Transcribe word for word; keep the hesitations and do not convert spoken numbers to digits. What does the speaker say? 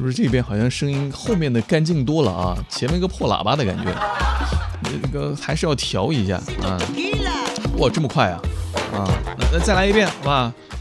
是不是这边好像声音后面的干净多了啊？前面个破喇叭的感觉，这个还是要调一下啊。哇，这么快啊！啊，那那再来一遍好吧？